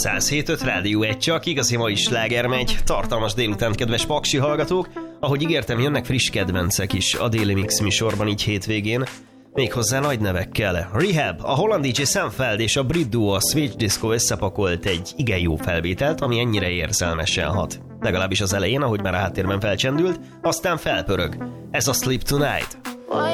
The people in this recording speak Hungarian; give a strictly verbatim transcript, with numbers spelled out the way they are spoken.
száz hét öt Rádió egy, csak igazi mai sláger megy. Tartalmas délután, kedves paksi hallgatók. Ahogy ígértem, jönnek friss kedvencek is a Déli Mix műsorban így hétvégén. Méghozzá nagy nevekkel. Rehab, a holland dé dzsé Sam Feld és a brit duo a Switch Disco összepakolt egy igen jó felvételt, ami ennyire érzelmesen hat. Legalábbis az elején, ahogy már a háttérben felcsendült, aztán felpörög. Ez a Sleep Tonight.